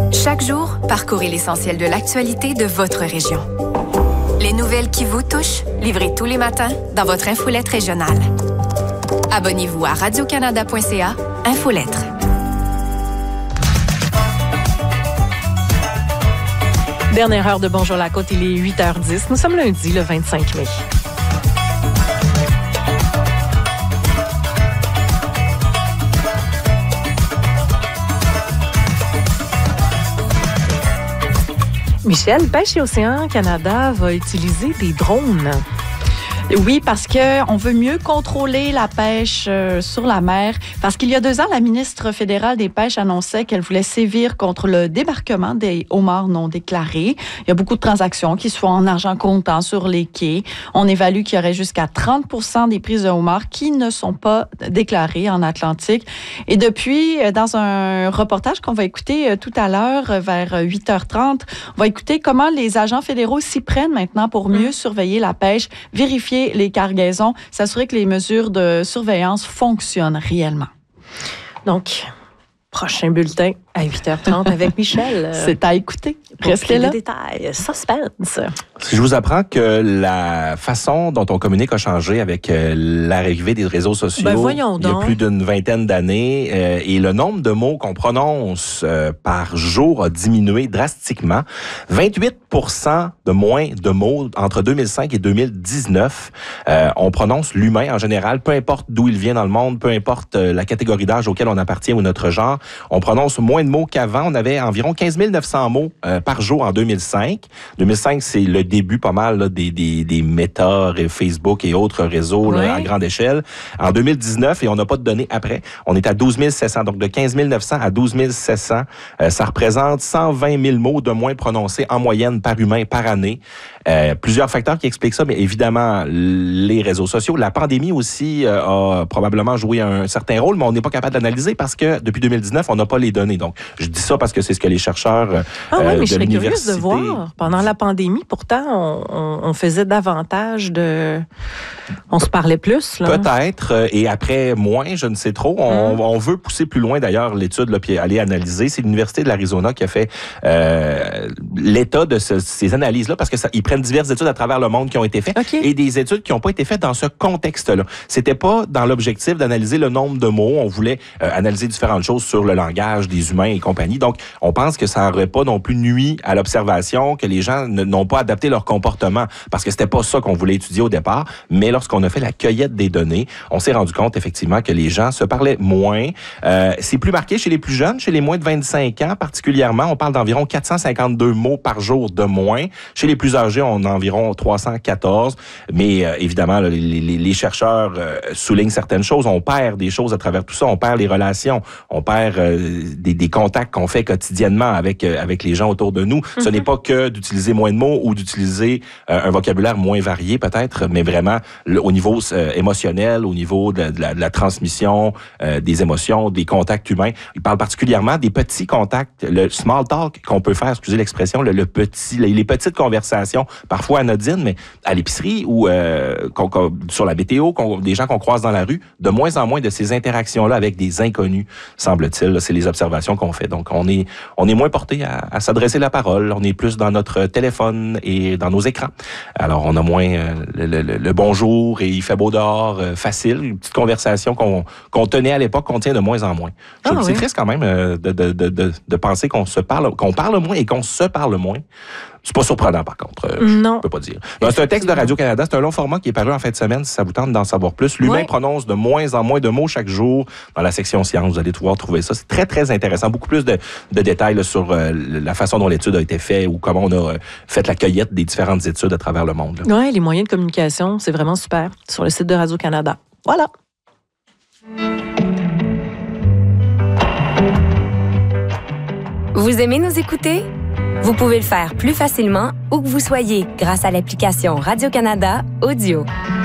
Chaque jour, parcourez l'essentiel de l'actualité de votre région. Les nouvelles qui vous touchent, livrées tous les matins dans votre infolette régionale. Abonnez-vous à radiocanada.ca, Infolettre. Dernière heure de Bonjour la Côte, il est 8h10. Nous sommes lundi, le 25 mai. Michel, Pêche et Océan Canada va utiliser des drones. Oui, parce qu'on veut mieux contrôler la pêche sur la mer. Parce qu'il y a 2 ans, la ministre fédérale des Pêches annonçait qu'elle voulait sévir contre le débarquement des homards non déclarés. Il y a beaucoup de transactions qui se font en argent comptant sur les quais. On évalue qu'il y aurait jusqu'à 30% des prises de homards qui ne sont pas déclarées en Atlantique. Et depuis, dans un reportage qu'on va écouter tout à l'heure, vers 8h30, on va écouter comment les agents fédéraux s'y prennent maintenant pour mieux surveiller la pêche, vérifier les cargaisons, s'assurer que les mesures de surveillance fonctionnent réellement. Donc, prochain bulletin à 8h30 avec Michel. C'est à écouter. Restez là. Détails, suspense. Si je vous apprends que la façon dont on communique a changé avec l'arrivée des réseaux sociaux, voyons donc. Il y a plus d'une vingtaine d'années, et le nombre de mots qu'on prononce par jour a diminué drastiquement. 28% de moins de mots entre 2005 et 2019. On prononce l'humain en général, peu importe d'où il vient dans le monde, peu importe la catégorie d'âge auquel on appartient ou notre genre. On prononce moins de mots qu'avant. On avait environ 15 900 mots par jour en 2005. 2005, c'est le début pas mal là, des Meta, Facebook et autres réseaux là, à grande échelle. En 2019, et on n'a pas de données après, on est à 12 700. Donc, de 15 900 à 12 700, ça représente 120 000 mots de moins prononcés en moyenne par humain par année. Plusieurs facteurs qui expliquent ça, mais évidemment, les réseaux sociaux. La pandémie aussi a probablement joué un certain rôle, mais on n'est pas capable d'analyser parce que depuis 2019, on n'a pas les données. Donc, je dis ça parce que c'est ce que les chercheurs de l'université... mais je serais curieuse de voir. Pendant la pandémie, pourtant, on faisait davantage de... On se parlait plus, là. Peut-être, et après, moins, je ne sais trop. On veut pousser plus loin, d'ailleurs, l'étude, là, puis aller analyser. C'est l'Université de l'Arizona qui a fait l'état de ces analyses-là, parce que ils prennent diverses études à travers le monde qui ont été faites, et des études qui n'ont pas été faites dans ce contexte-là. C'était pas dans l'objectif d'analyser le nombre de mots. On voulait analyser différentes choses sur le langage des humains et compagnie. Donc, on pense que ça n'aurait pas non plus nui à l'observation, que les gens n'ont pas adapté leur comportement, parce que c'était pas ça qu'on voulait étudier au départ. Mais lorsqu'on a fait la cueillette des données, on s'est rendu compte effectivement que les gens se parlaient moins. C'est plus marqué chez les plus jeunes, chez les moins de 25 ans particulièrement. On parle d'environ 452 mots par jour de moins. Chez les plus âgés, on a environ 314. Mais évidemment, les chercheurs soulignent certaines choses. On perd des choses à travers tout ça. On perd les relations. On perd des contacts qu'on fait quotidiennement avec les gens autour de nous. Ce n'est pas que d'utiliser moins de mots ou d'utiliser un vocabulaire moins varié peut-être, mais vraiment au niveau émotionnel, au niveau de la transmission des émotions, des contacts humains. Il parle particulièrement des petits contacts, le small talk qu'on peut faire, excusez l'expression, les petites conversations, parfois anodines, mais à l'épicerie ou sur la météo, des gens qu'on croise dans la rue, de moins en moins de ces interactions-là avec des inconnus, semble-t-il. C'est les observations qu'on fait. Donc, on est moins porté à s'adresser la parole. On est plus dans notre téléphone et dans nos écrans. Alors, on a moins le bonjour et il fait beau dehors facile. Une petite conversation qu'on tenait à l'époque, qu'on tient de moins en moins. C'est triste quand même de penser qu'on parle moins et qu'on se parle moins. C'est pas surprenant, par contre. Non. Je peux pas dire. Donc, c'est un texte de Radio-Canada. C'est un long format qui est paru en fin de semaine, si ça vous tente d'en savoir plus. L'humain prononce de moins en moins de mots chaque jour dans la section sciences. Vous allez pouvoir trouver ça. C'est très, très intéressant. Beaucoup plus de détails là, sur la façon dont l'étude a été faite ou comment on a fait la cueillette des différentes études à travers le monde. Oui, les moyens de communication, c'est vraiment super. Sur le site de Radio-Canada. Voilà. Vous aimez nous écouter? Vous pouvez le faire plus facilement où que vous soyez grâce à l'application Radio-Canada Audio.